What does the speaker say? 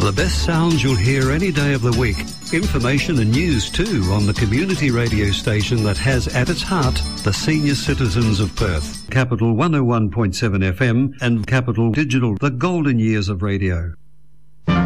The best sounds you'll hear any day of the week. Information and news too on the community radio station that has at its heart the senior citizens of Perth. Capital 101.7 FM and Capital Digital, the golden years of radio.